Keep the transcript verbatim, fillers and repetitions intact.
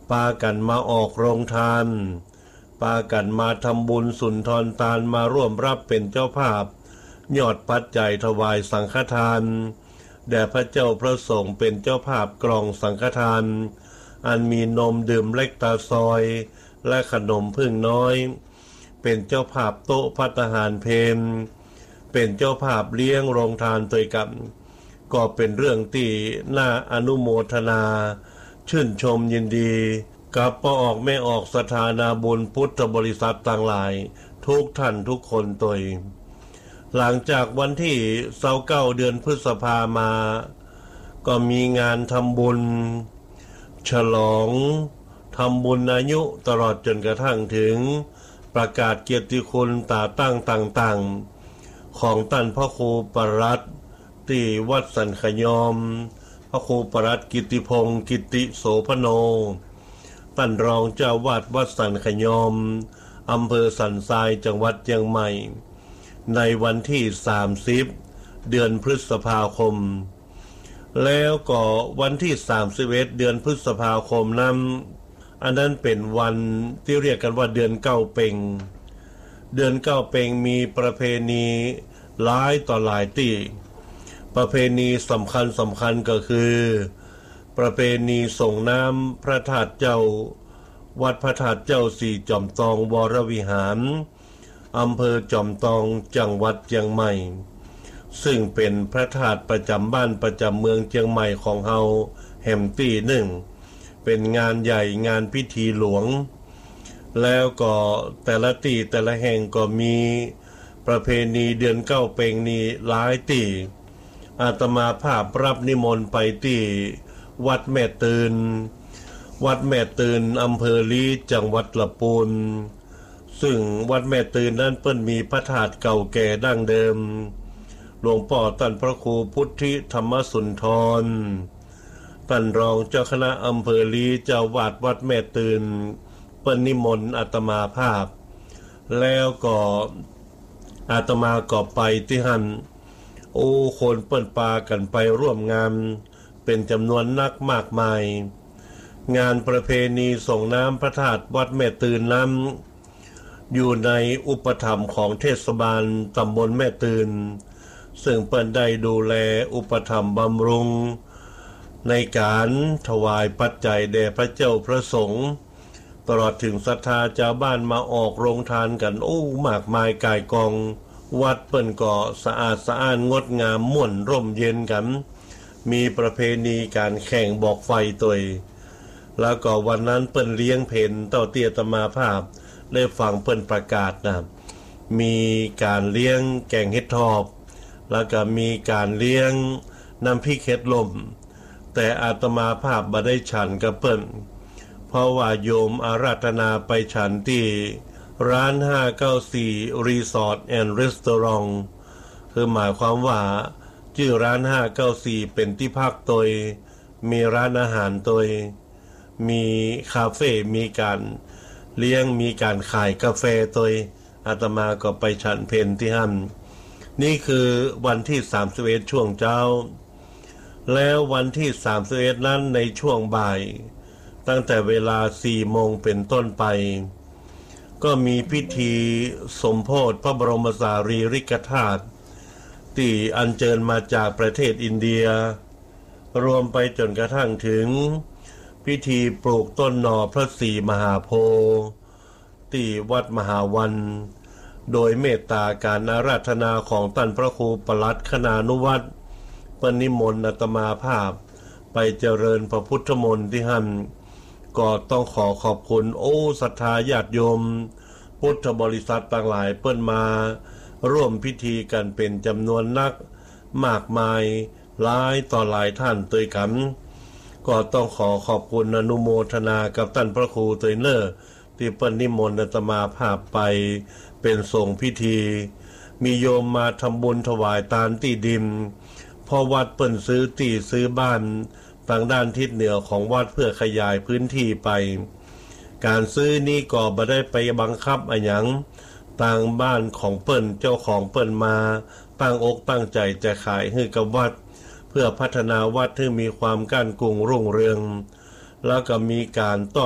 ปากันมาออกโรงทานปากันมาทำบุญสุนทรทานมาร่วมรับเป็นเจ้าภาพยอดปัจจัยถวายสังฆทานแด่พระเจ้าพระสงฆ์เป็นเจ้าภาพกล่องสังฆทานอันมีนมดื่มเล็กตาซอยและขนมพึ่งน้อยเป็นเจ้าภาพโต๊ะภัตตาหารเพลเป็นเจ้าภาพเลี้ยงโรงทานตัวกับก็เป็นเรื่องที่น่าอนุโมทนาชื่นชมยินดีกับพ่อออกแม่ออกสถานาบุญพุทธบริษัทต่างหลายทุกท่านทุกคนตัวหลังจากวันที่เสาเก้าเดือนพฤษภามาก็มีงานทำบุญฉลองทำบุญอายุตลอดจนกระทั่งถึงประกาศเกียรติคุณตาตั้งต่างๆของท่านพระครูปรัตน์ที่วัดสันขยอมพระครูปรัตน์กิติพงศ์กิติโสพโนท่านรองเจ้าวาดวัดสันขยอมอำเภอสันทรายจังหวัดเชียงใหม่ในวันที่สามสิบเดือนพฤษภาคมแล้วก็วันที่สามสิบเอ็ดเดือนพฤษภาคมนั้นอันนั้นเป็นวันที่เรียกกันว่าเดือนเก้าเพ็งเดือนเก้าเพ็งมีประเพณีหลายต่อหลายที่ประเพณีสำคัญสำคัญก็คือประเพณีส่งน้ำพระธาตุเจ้าวัดพระธาตุเจ้าสี่จอมทองวรวิหารอำเภอจอมทองจังหวัดเชียงใหม่ซึ่งเป็นพระธาตุประจำบ้านประจำเมืองเชียงใหม่ของเฮาแห่มตี้หนึ่งเป็นงานใหญ่งานพิธีหลวงแล้วก็แต่ละที่แต่ละแห่งก็มีประเพณีเดือนเก้าเพ็งนี้หลายที่อาตมาภาพรับนิมนต์ไปที่วัดแม่ตื่นวัดแม่ตื่นอำเภอลีจังหวัดลำพูนซึ่งวัดแม่ตื่นนั้นเปิ้นมีพระธาตุเก่าแก่ดั้งเดิมหลวงพ่อท่านพระครูพุทธิธรรมสุนทรท่านรองเจ้าคณะอำเภอลีเจ้าวาดวัดแม่ตื่นเปิ้นนิมนต์อาตมาภาพแล้วก็อาตมาก็ไปที่หันโอ้คนเปิ้นปากันไปร่วมงานเป็นจำนวนนักมากมายงานประเพณีส่งน้ำพระธาตุวัดแม่ตื่นนั้นอยู่ในอุปถัมภ์ของเทศบาลตำบลแม่ตื่นซึ่งเปิ้นได้ดูแลอุปถัมภ์บำรุงในการถวายปัจจัยแด่พระเจ้าพระสงฆ์ตลอดถึงศรัทธาชาวบ้านมาออกโรงทานกันโอ้มากมายกายกองวัดเปิ้นก็สะอาดสะอ้านงดงามม่วนร่มเย็นกันมีประเพณีการแข่งบอกไฟตัวแล้วก็วันนั้นเปิ้นเลี้ยงเพลเต้าเตี้ยตมาภาพได้ฟังเปิ้นประกาศนะมีการเลี้ยงแกงเห็ดทอบแล้วก็มีการเลี้ยงน้ำพริกเห็ดลมแต่อาตมาภาพบ่ได้ฉันกับเปิ้นเพราะว่าโยมอาราธนาไปฉันที่ร้านห้าเก้าสี่รีสอร์ทแอนด์รีสตอรองคือหมายความว่าชื่อร้านห้าเก้าสี่เป็นที่พักโดยมีร้านอาหารโดยมีคาเฟ่มีการเลี้ยงมีการขายกาแฟโดยอาตมาก็ไปฉันเพลที่ห้ำนี่คือวันที่สามสิบเอ็ดช่วงเช้าแล้ววันที่สามสิบเอ็ดนั้นในช่วงบ่ายตั้งแต่เวลาสี่โมงเป็นต้นไปก็มีพิธีสมโภชพระบรมสารีริกธาตุที่อัญเชิญมาจากประเทศอินเดียรวมไปจนกระทั่งถึงพิธีปลูกต้นหน่อพระศรีมหาโพธิ์ที่วัดมหาวันโดยเมตตาการอาราธนาของท่านพระครูปลัดคณานุวัตรปนิมนต์อาตมาภาพไปเจริญพระพุทธมนต์ที่หันก็ต้องขอขอบคุณโอ้ศรัทธาญาติโยมพุทธบริษัทต่างหลายเปิ้นมาร่วมพิธีกันเป็นจำนวนนักมากมายหลายต่อหลายท่านตัวกันก็ต้องขอขอบคุณอนุโมทนากับท่านพระครูตัวเนอร์ที่เปิ้นนิมนต์อาตมาภาพไปเป็นทรงพิธีมีโยมมาทำบุญถวายทานที่ดินพอวัดเปิ้นซื้อที่ซื้อบ้านทางด้านทิศเหนือของวัดเพื่อขยายพื้นที่ไปการซื้อนี้ก็บ่ได้ไปบังคับอะหยังต่างบ้านของเปิ้นเจ้าของเปิ้นมาตั้งอกตั้งใจจะขายให้กับวัดเพื่อพัฒนาวัดให้มีความก้านกุงรุ่งเรืองแล้วก็มีการต้อน